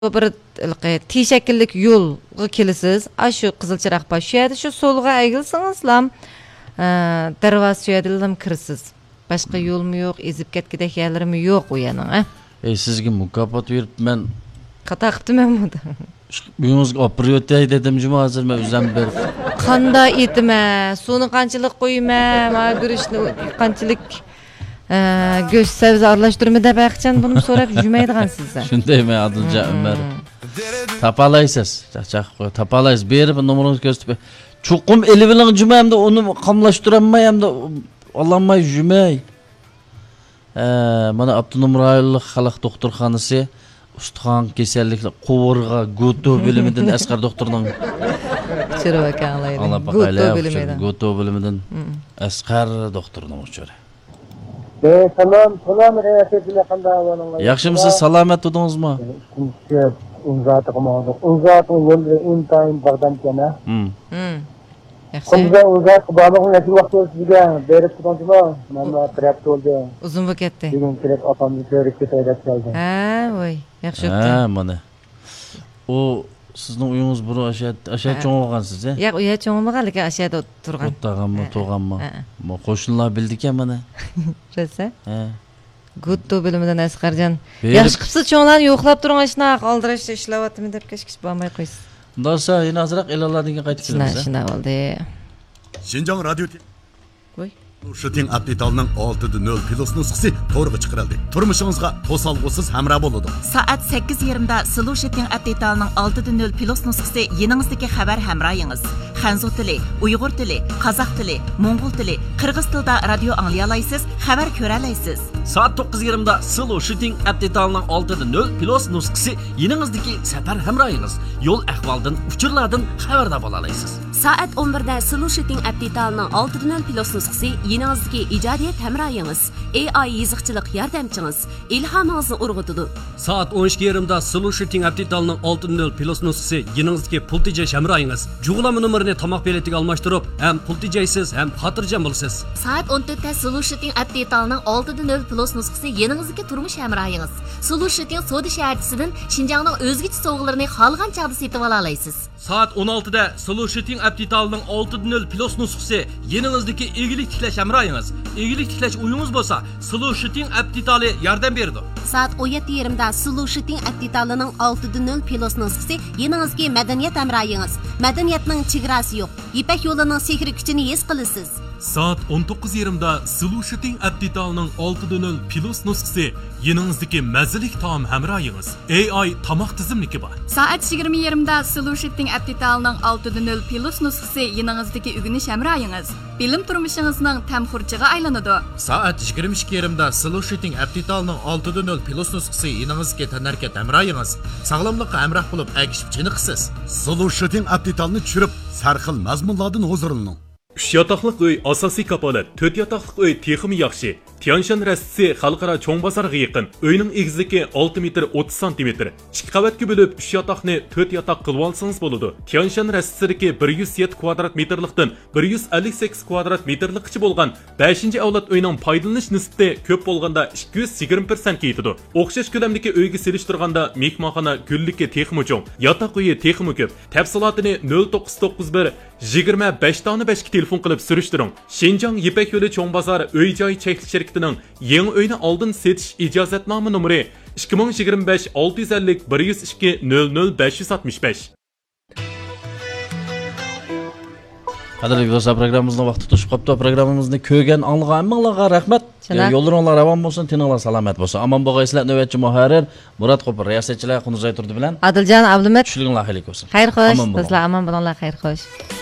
bir teshakillik yo'lga kelasiz. Shu Qizilchiroq baş shu yerda shu so'lga aygilsangizlam darvoza yerdan kirasiz. Boshqa yo'lmi yo'q, ezib ketgidek yerlarmi yo'q u yana. Sizga mukofot beribman. Qata qiptiman bunda. Uyingizga olib borayotay dedimmi hozir men o'zim berib. Qanday etma, suvni qanchalik qo'yma, mana go'shtni qanchalik go'sht sabzi aralashtirma deb aytgan buni so'rab yurmaydigan sizlar. Shundaymi Adiljon Umar? Tapalaysiz. Chaqchaq qo'y. Tapalaysiz. Berib nomeringizni ko'rsatib. Chuqum elivining jumamda uni qamlashtiramay hamda ololmay jumay. Mana Abdunum rayonlik xalq doktorxonasi ustixon kasalliklar quvurg'a Goto bo'limidan Asqar doktorning Goto bo'limidan Asqar doktorning uchuri. Salom, riyosatchilar qanday ahvolingiz? Yaxshimisiz, salomat edingizmi? Unzatı yo'lda intayin bag'damkana. Yaxshi. Qumga uzat bog'ning yaxshi vaqt o'tishga berib turibdimi? Mana trap bo'ldi. Uzun ketdi. Bugun kelib otamni ko'rikka tayyorlab keldi. Voy, yaxshi o'tdi. Mana. O sizning uyingiz buni asha cho'ng'olgansiz, a? Yo'q, uya cho'ng'olmagan, lekin ashada turgan. O'tganmi, to'g'anmi? Mo qo'shnilar bildik-a mana. Rosa? Goto bo'limidan Asqarjon. Yaxshi qilibsiz, cho'ng'larni yo'qlab turgan shunaqa qoldirishda ishlayaptimi deb kechkish bo'lmay qo'ysiz. Do'sa, yana azroq e'lonlarga qaytib kelamiz. Shuna bo'ldi. Şinjan radyo Voy. Şuting update'ning 6.0 plus nusxasi to'g'ri chiqarildi. Turmushingizga to'solg'usiz hamroh bo'ladi. Soat 8:20da Sulu Shooting update'ning 6.0 plus nusxasi yeningizdagi xabar hamrohingiz. Xanzu tili, Uyg'ur tili, Qozoq tili, Mo'ng'ul tili, Qirg'iz tilida radio anglay olasiz, xabar ko'ra olasiz. Soat 9:20da Sulu Shooting update'ning 6.0 plus nusxasi yeningizdagi safar hamrohingiz. Yo'l ahvoldan, uchurlardan xabardor bo'la olasiz. Soat 11da Sulu Shooting update'ning 6.0 plus nusxasi yeningizdagi ijodiyat hamrohingiz, AI yiziqchilik yordamchingiz, ilhomingizni urg'utadi. Soat 12:20da Sulu Shooting update'ning 6.0 plus nusxasi yeningizdagi pul tejash hamrohingiz. Jug'lama nomerini tomoq beletiga almashtirib, ham pul tejaysiz, ham xotirjam bo'lasiz. Soat 14da Sulu Shooting update'ning 6.0 plus nusxasi yeningizdagi turmush hamrohingiz. Sulu Shooting So'di shaharchisidan Xinjiangning o'zgacha sovg'alarini xolgan chaqda setib ola olasiz. Soat 16da Sulu Shooting update'ning 6.0 plus nusxasi yeningizdagi egilik tiklash hamrohingiz. Egilik tiklash uyingiz bo'lsa, Sulu Shooting update'li yordam beradi. Soat 17:20da Sulu Shooting update'ning 6.0 plus nusxasi yeningizga madaniyat hamrohingiz. Madaniyatning chegarasi yo'q. Ipak yo'lining sehri kuchini his qilasiz. Soat 19:20da Sulu Shooting update'ning 6.0 plus nusxasi yeningizdagi mazalik taom hamrohingiz. AI tomoq tizimligi bor. Soat 20:20da Sulu Shooting update'ning 6.0 plus nusxasi yeningizdagi o'g'inish hamrohingiz. Bilim turmushingizning tamxurchiga aylanadi. Soat 22:20da Sulu Shooting update'ning 6.0 plus nusxasi yeningizga tanarkat hamrohingiz. Sog'lomlikqa hamroh bo'lib agishib chiniqsiz. Sulu Shooting update'ni tushirib, sarxil mazmunlardan huzurlaning. 3 yotoqliq uy asosiy kapolat, 4 yotoqliq uy texmi yaxshi. Tianshan rastisi xalqaro cho'ng bozorga yaqin. Uyning egizligi 6 metr 30 cm. 2 qavatga bo'lib 3 yotoqni 4 yotoq qilib olsangiz bo'ladi. Tianshan rastisidagi 107 kvadrat metrlikdan 158 kvadrat metrlikcha bo'lgan 5-avlod uyning foydalanish nisbati ko'p bo'lganda 220% yetadi. O'xshash ko'lamdagi uyga selishtirganda mehmonxona gullikka texmi cho'ng, yotoq uyi texmi ko'p. Tafsilotini 0991 25 dona 5 telefon qilib surishtiring. Xinjiang Ipak yo'li cho'ng bozor uy-joy cheklashtirib yangi uyni oldin setish ijozatnoma nomeri 2025 650 102 00 565. Qadrli do'stlar, programmamizning vaqti to'shib qopti. Programmamizni ko'rgan anglagan hammalarga rahmat. Yo'llaringlar ravon bo'lsin, tininglar salomat bo'lsin. Omon bo'g'aysizlar. Navbatchi muharrir Murod Qo'pir, riyosatchilar Qunuzay turdi bilan Adiljon Abdumat. Tushliginglar xayr bo'lsin. Xayr xo'sh. Sizlar omon bo'linglar, xayr xo'sh.